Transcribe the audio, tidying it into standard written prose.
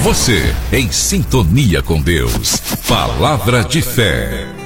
Você em sintonia com Deus. Palavra de fé.